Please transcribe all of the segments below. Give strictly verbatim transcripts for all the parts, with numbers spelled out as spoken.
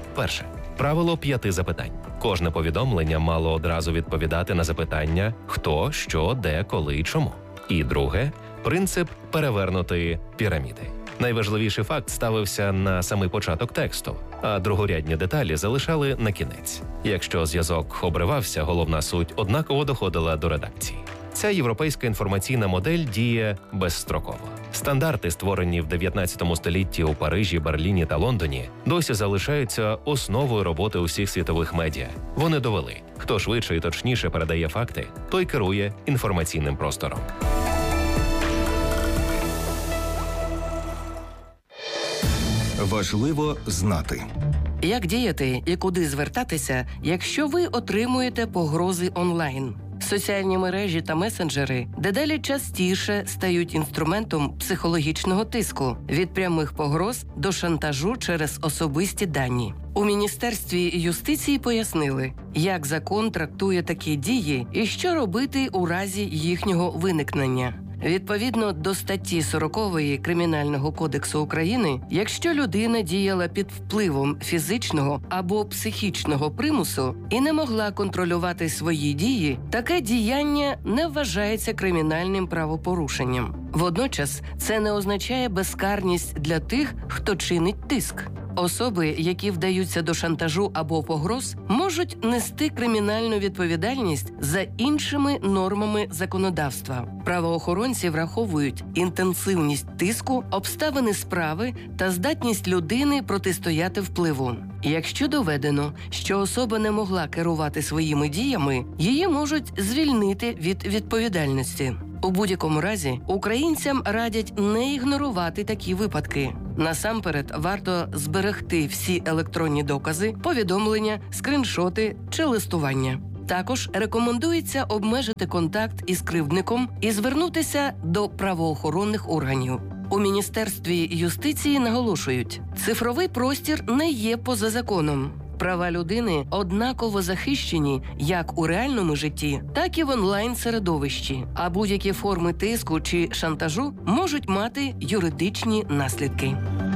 Перше. Правило п'яти запитань. Кожне повідомлення мало одразу відповідати на запитання «хто», «що», «де», «коли» і «чому». І друге – принцип перевернутої піраміди. Найважливіший факт ставився на самий початок тексту, а другорядні деталі залишали на кінець. Якщо зв'язок обривався, головна суть однаково доходила до редакції. Ця європейська інформаційна модель діє безстроково. Стандарти, створені в дев'ятнадцятому столітті у Парижі, Берліні та Лондоні, досі залишаються основою роботи усіх світових медіа. Вони довели, хто швидше і точніше передає факти, той керує інформаційним простором. Важливо знати. Як діяти і куди звертатися, якщо ви отримуєте погрози онлайн? Соціальні мережі та месенджери дедалі частіше стають інструментом психологічного тиску – від прямих погроз до шантажу через особисті дані. У Міністерстві юстиції пояснили, як закон трактує такі дії і що робити у разі їхнього виникнення. Відповідно до статті сорокової Кримінального кодексу України, якщо людина діяла під впливом фізичного або психічного примусу і не могла контролювати свої дії, таке діяння не вважається кримінальним правопорушенням. Водночас, це не означає безкарність для тих, хто чинить тиск. Особи, які вдаються до шантажу або погроз, можуть нести кримінальну відповідальність за іншими нормами законодавства. Правоохоронці враховують інтенсивність тиску, обставини справи та здатність людини протистояти впливу. Якщо доведено, що особа не могла керувати своїми діями, її можуть звільнити від відповідальності. У будь-якому разі, українцям радять не ігнорувати такі випадки. Насамперед, варто зберегти всі електронні докази, повідомлення, скриншоти чи листування. Також рекомендується обмежити контакт із кривдником і звернутися до правоохоронних органів. У Міністерстві юстиції наголошують, цифровий простір не є поза законом. Права людини однаково захищені як у реальному житті, так і в онлайн-середовищі, а будь-які форми тиску чи шантажу можуть мати юридичні наслідки.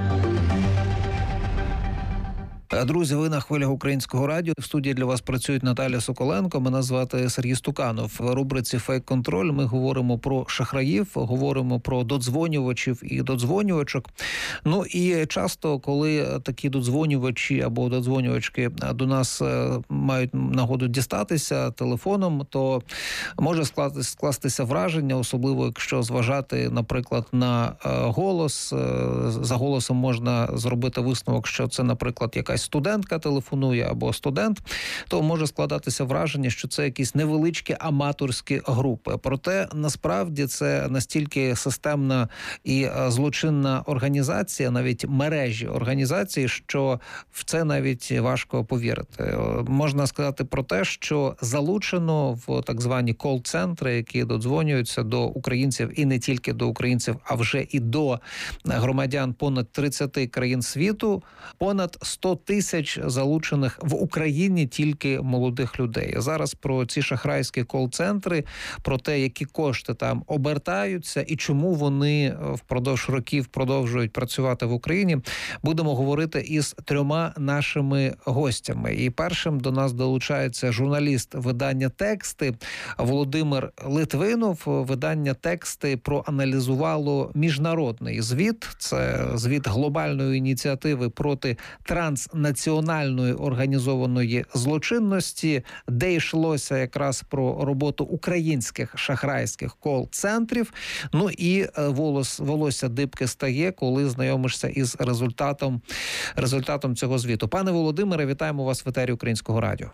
Друзі, ви на хвилях Українського радіо. В студії для вас працюють Наталя Соколенко, мене звати Сергій Стуканов. В рубриці «Фейк-контроль» ми говоримо про шахраїв, говоримо про додзвонювачів і додзвонювачок. Ну і часто, коли такі додзвонювачі або додзвонювачки до нас мають нагоду дістатися телефоном, то може скластися враження, особливо якщо зважати, наприклад, на голос. За голосом можна зробити висновок, що це, наприклад, якась студентка телефонує або студент, то може складатися враження, що це якісь невеличкі аматорські групи. Проте, насправді, це настільки системна і злочинна організація, навіть мережі організації, що в це навіть важко повірити. Можна сказати про те, що залучено в так звані кол-центри, які додзвонюються до українців і не тільки до українців, а вже і до громадян понад тридцяти країн світу, понад сто тисяч залучених в Україні тільки молодих людей. Зараз про ці шахрайські кол-центри, про те, які кошти там обертаються і чому вони впродовж років продовжують працювати в Україні, будемо говорити із трьома нашими гостями. І першим до нас долучається журналіст видання «Тексти» Володимир Литвинов. Видання «Тексти» проаналізувало міжнародний звіт. Це звіт глобальної ініціативи проти транснаціональної організованої злочинності, де йшлося якраз про роботу українських шахрайських кол-центрів. Ну і волос, волосся дибки стає, коли знайомишся із результатом, результатом цього звіту. Пане Володимире, вітаємо вас в етері Українського радіо.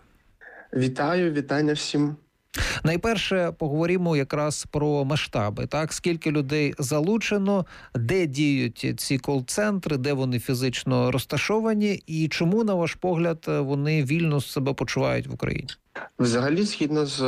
Вітаю, вітання всім. Найперше поговоримо якраз про масштаби. Так, скільки людей залучено, де діють ці кол-центри, де вони фізично розташовані і чому, на ваш погляд, вони вільно себе почувають в Україні? Взагалі, згідно з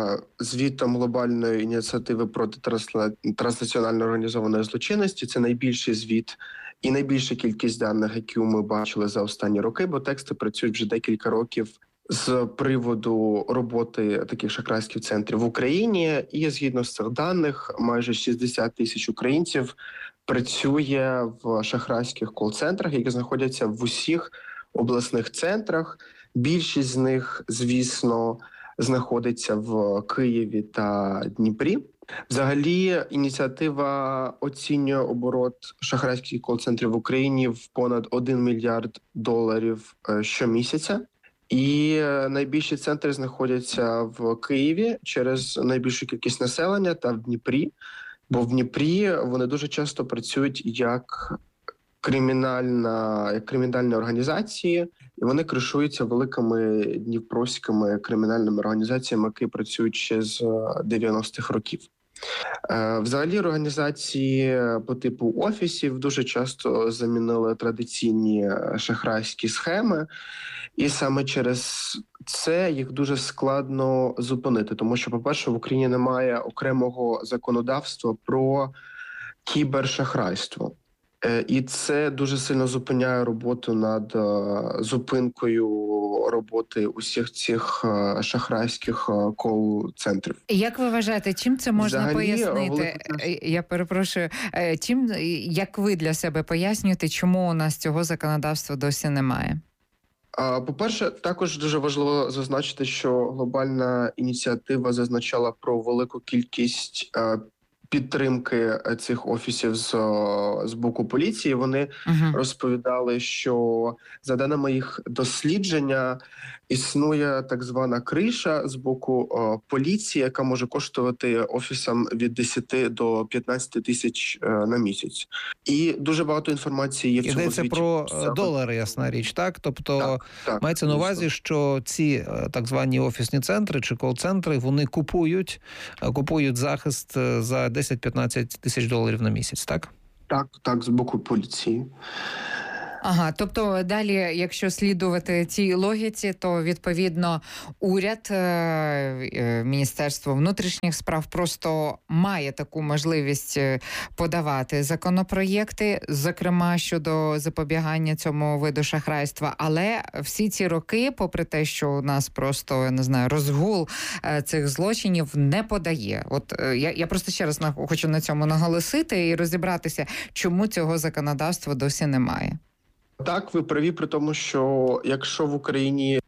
звітом глобальної ініціативи проти транснаціональної організованої злочинності, це найбільший звіт і найбільша кількість даних, які ми бачили за останні роки, бо тексти працюють вже декілька років з приводу роботи таких шахрайських центрів в Україні. І згідно з цих даних, майже шістдесят тисяч українців працює в шахрайських кол-центрах, які знаходяться в усіх обласних центрах. Більшість з них, звісно, знаходиться в Києві та Дніпрі. Взагалі, ініціатива оцінює оборот шахрайських кол-центрів в Україні в понад один мільярд доларів щомісяця. І найбільші центри знаходяться в Києві через найбільшу кількість населення та в Дніпрі. Бо в Дніпрі вони дуже часто працюють як кримінальна, як кримінальні організації, і вони кришуються великими дніпровськими кримінальними організаціями, які працюють ще з дев'яностих років. Взагалі, організації по типу офісів дуже часто замінили традиційні шахрайські схеми, і саме через це їх дуже складно зупинити, тому що, по-перше, в Україні немає окремого законодавства про кібершахрайство. І це дуже сильно зупиняє роботу над зупинкою роботи усіх цих шахрайських кол-центрів. Як ви вважаєте, чим це можна Взагалі, пояснити? велика... Я перепрошую, чим, як ви для себе пояснюєте, чому у нас цього законодавства досі немає? По-перше, також дуже важливо зазначити, що глобальна ініціатива зазначала про велику кількість підтримки цих офісів з, з боку поліції. Вони uh-huh. розповідали, що за даними їх дослідження існує так звана криша з боку о, поліції, яка може коштувати офісам від десяти до п'ятнадцяти тисяч е, на місяць. І дуже багато інформації є в цьому Йдеться звіті. про долари, ясна річ, так? Тобто так, так, мається на увазі, що ці так звані офісні центри чи кол-центри, вони купують, купують захист за десять-п'ятнадцять тисяч доларів на місяць, так? Так, так, з боку поліції. Ага, тобто далі, якщо слідувати цій логіці, то, відповідно, уряд, Міністерство внутрішніх справ просто має таку можливість подавати законопроєкти, зокрема, щодо запобігання цьому виду шахрайства, але всі ці роки, попри те, що у нас просто, я не знаю, розгул цих злочинів не подає. От я, я просто ще раз хочу на цьому наголосити і розібратися, чому цього законодавства досі немає. Так, ви праві при тому, що якщо в Україні